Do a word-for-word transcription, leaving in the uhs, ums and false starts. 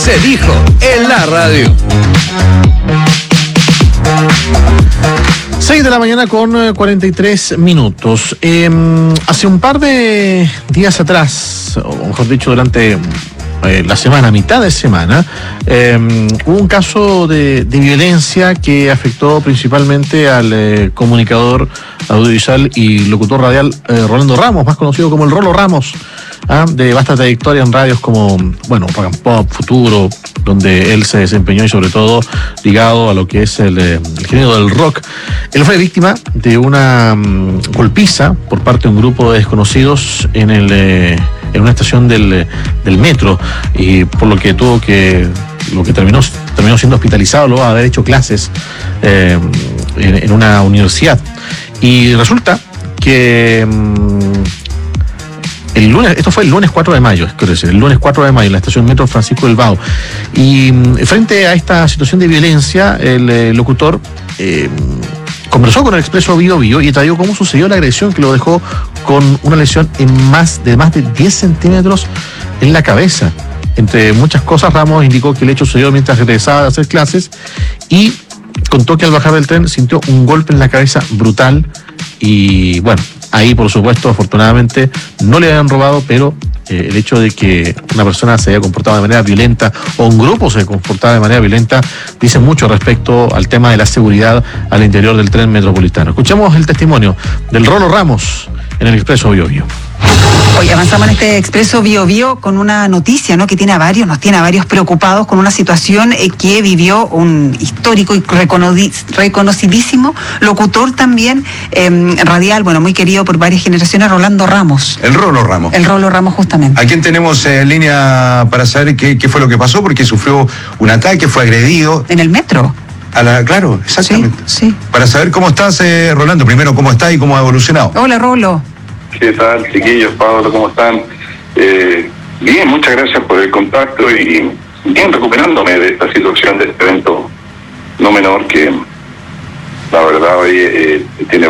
Se dijo en la radio. seis de la mañana con cuarenta y tres minutos. Eh, hace un par de días atrás, o mejor dicho, durante eh, la semana, mitad de semana, eh, hubo un caso de, de violencia que afectó principalmente al eh, comunicador audiovisual y locutor radial eh, Rolando Ramos, más conocido como el Rolo Ramos, ¿ah? de vasta trayectoria en radios como, bueno, Rock and Pop, Futuro, donde él se desempeñó y sobre todo ligado a lo que es el, el género del rock. Él fue víctima de una um, golpiza por parte de un grupo de desconocidos en el eh, en una estación del, del metro, y por lo que tuvo que lo que terminó terminó siendo hospitalizado luego de haber hecho clases eh, en, en una universidad. Y resulta que um, el lunes, esto fue el lunes cuatro de mayo, es decir, el lunes cuatro de mayo en la estación Metro Francisco Bilbao. Y frente a esta situación de violencia, el eh, locutor eh, conversó con el Expreso Bio Bio y detalló cómo sucedió la agresión que lo dejó con una lesión en más de más de diez centímetros en la cabeza. Entre muchas cosas, Ramos indicó que el hecho sucedió mientras regresaba a hacer clases y contó que al bajar del tren sintió un golpe en la cabeza brutal y, bueno, ahí, por supuesto, afortunadamente, no le habían robado, pero eh, el hecho de que una persona se haya comportado de manera violenta o un grupo se comportaba de manera violenta dice mucho respecto al tema de la seguridad al interior del tren metropolitano. Escuchemos el testimonio del Rolo Ramos en el Expreso Bio Bio. Hoy avanzamos en este Expreso Bio Bio con una noticia, ¿no? Que tiene a varios, nos tiene a varios preocupados con una situación eh, que vivió un histórico y reconoci- reconocidísimo locutor también eh, radial, bueno, muy querido por varias generaciones, Rolando Ramos. El Rolo Ramos. El Rolo Ramos, justamente. ¿A quién tenemos en línea para saber qué, qué fue lo que pasó? Porque sufrió un ataque, fue agredido. En el metro. A la, claro, exactamente. Sí, sí. Para saber cómo estás, eh, Rolando, primero cómo estás y cómo ha evolucionado. Hola, Rolo. ¿Qué tal, chiquillos? Pablo, ¿cómo están? Eh, bien, muchas gracias por el contacto y bien recuperándome de esta situación, de este evento no menor que la verdad hoy eh, tiene